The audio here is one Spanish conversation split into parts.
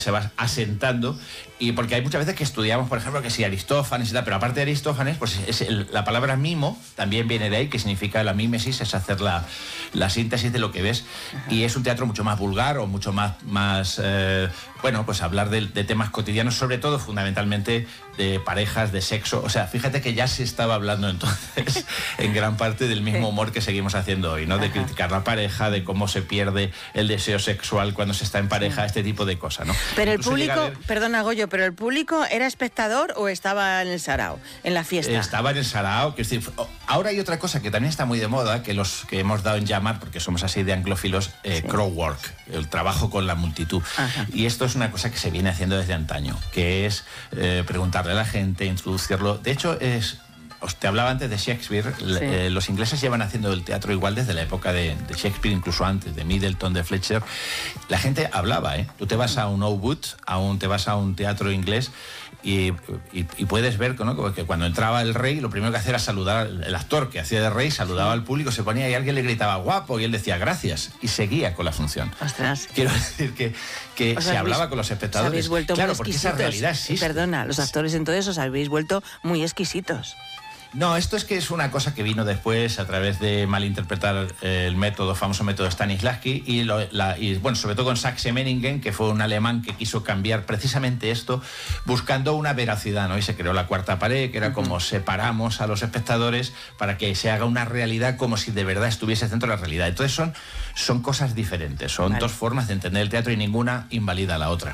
se va asentando, y porque hay muchas veces que estudiamos, por ejemplo, que si Aristófanes y tal, pero aparte de Aristófanes, pues la palabra mimo también viene de ahí, que significa la mímesis, es hacer la síntesis de lo que ves. Ajá. Y es un teatro mucho más vulgar o mucho más bueno, pues hablar de temas cotidianos, sobre todo, fundamentalmente, de parejas, de sexo. O sea, fíjate que ya se estaba hablando entonces en gran parte del mismo humor que seguimos haciendo hoy, ¿no? De criticar la pareja, de cómo se pierde el deseo sexual cuando se está en pareja, este tipo de cosas, ¿no? Pero el público, perdona Goyo, pero el público ¿era espectador o estaba en el sarao, en la fiesta? Estaba en el sarao, que es decir, ahora hay otra cosa que también está muy de moda, que los que hemos dado en llamar, porque somos así de anglófilos, crowdwork, el trabajo con la multitud. Ajá. Y esto es una cosa que se viene haciendo desde antaño, que es preguntarle a la gente, introducirlo. De hecho, te hablaba antes de Shakespeare. Los ingleses llevan haciendo el teatro igual desde la época de Shakespeare, incluso antes, de Middleton, de Fletcher. La gente hablaba, ¿eh? Tú te vas a un Old Wood, te vas a un teatro inglés y puedes ver, ¿no?, que cuando entraba el rey, lo primero que hacía era saludar el actor que hacía de rey, saludaba al público, se ponía y alguien le gritaba guapo y él decía gracias y seguía con la función. Ostras. Quiero decir que se hablaba con los espectadores. Os habéis vuelto claro, muy porque exquisitos. esa realidad existe. Perdona, los actores entonces os habéis vuelto muy exquisitos. No, esto es que es una cosa que vino después a través de malinterpretar el famoso método Stanislavski y bueno, sobre todo con Sachse-Meiningen, que fue un alemán que quiso cambiar precisamente esto buscando una veracidad, ¿no? Y se creó la cuarta pared, que era como separamos a los espectadores para que se haga una realidad como si de verdad estuviese dentro de la realidad. Entonces son cosas diferentes, son dos formas de entender el teatro y ninguna invalida a la otra.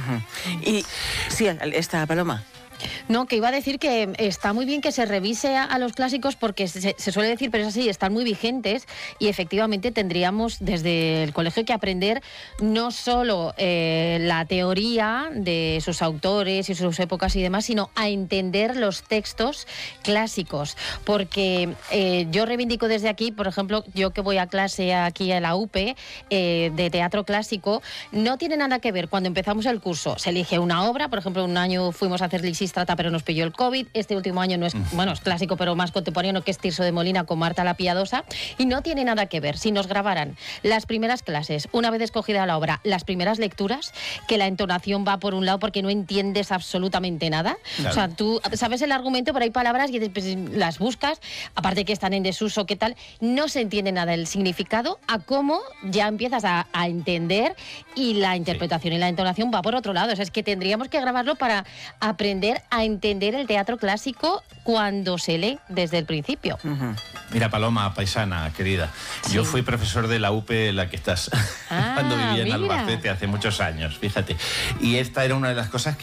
Y sí, esta Paloma. No, que iba a decir que está muy bien que se revise a los clásicos porque se suele decir, pero es así, están muy vigentes y efectivamente tendríamos desde el colegio que aprender no solo la teoría de sus autores y sus épocas y demás, sino a entender los textos clásicos. Porque yo reivindico desde aquí, por ejemplo, yo que voy a clase aquí a la UPE de teatro clásico, no tiene nada que ver cuando empezamos el curso. Se elige una obra, por ejemplo, un año fuimos a hacer Lisístrata, pero nos pilló el COVID. Este último año no es, bueno, es clásico, pero más contemporáneo, que es Tirso de Molina con Marta la Piadosa. Y no tiene nada que ver. Si nos grabaran las primeras clases, una vez escogida la obra, las primeras lecturas, que la entonación va por un lado porque no entiendes absolutamente nada. Claro. O sea, tú sabes el argumento, pero hay palabras y después las buscas, aparte que están en desuso, ¿qué tal? No se entiende nada el significado, a cómo ya empiezas a entender, y la interpretación y la entonación va por otro lado. O sea, es que tendríamos que grabarlo para aprender a entender el teatro clásico cuando se lee desde el principio. Mira, Paloma, paisana, querida, yo fui profesor de la UPE en la que estás cuando vivía en Albacete hace muchos años, fíjate. Y esta era una de las cosas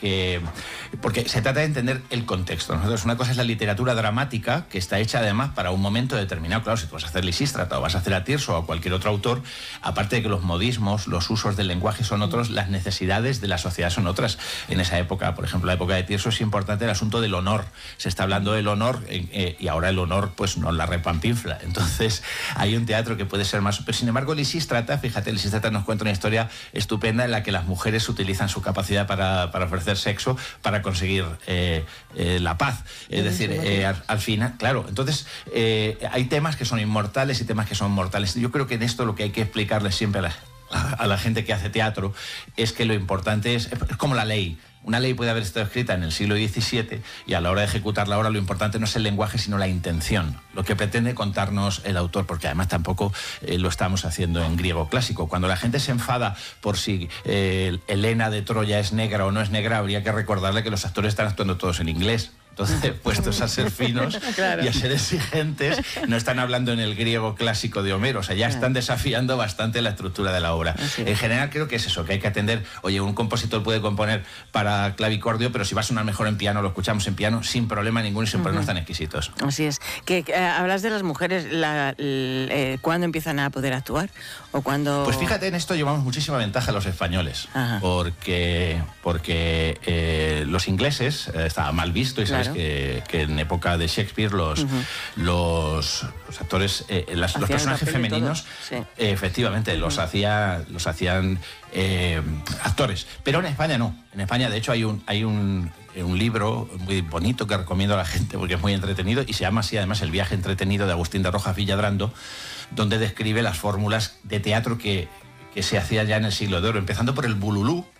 porque se trata de entender el contexto. Nosotros, una cosa es la literatura dramática, que está hecha además para un momento determinado. Claro, si tú vas a hacer Lisístrata o vas a hacer a Tirso o a cualquier otro autor, aparte de que los modismos, los usos del lenguaje son otros, las necesidades de la sociedad son otras. En esa época, por ejemplo, la época de Tirso, es importante el asunto del honor. Se está hablando del honor y ahora el honor pues nos la repampinfla. Entonces hay un teatro que puede ser más... Pero sin embargo, Lisístrata, fíjate, Lisístrata nos cuenta una historia estupenda en la que las mujeres utilizan su capacidad para ofrecer sexo para conseguir la paz. Es decir, al final, claro, entonces hay temas que son inmortales y temas que son mortales. Yo creo que en esto lo que hay que explicarles siempre a la gente que hace teatro es que lo importante es como la ley. Una ley puede haber estado escrita en el siglo XVII y a la hora de ejecutarla ahora lo importante no es el lenguaje sino la intención, lo que pretende contarnos el autor, porque además tampoco lo estamos haciendo en griego clásico. Cuando la gente se enfada por si Helena de Troya es negra o no es negra, habría que recordarle que los actores están actuando todos en inglés. Entonces, puestos a ser finos y a ser exigentes, no están hablando en el griego clásico de Homero, o sea, ya están desafiando bastante la estructura de la obra. En general creo que es eso, que hay que atender, oye, un compositor puede componer para clavicordio, pero si va a sonar mejor en piano, lo escuchamos en piano sin problema ninguno y sin problemas tan exquisitos. Así es. Que hablas de las mujeres, ¿cuándo empiezan a poder actuar? ¿O cuándo...? Pues fíjate, en esto llevamos muchísima ventaja los españoles, porque los ingleses estaba mal visto y sabes que en época de Shakespeare los actores, los personajes femeninos, efectivamente, los hacían actores. Pero en España no. En España, de hecho, hay un libro muy bonito que recomiendo a la gente porque es muy entretenido y se llama así, además, El viaje entretenido, de Agustín de Rojas Villadrando, donde describe las fórmulas de teatro que se hacía ya en el siglo de oro, empezando por el bululú,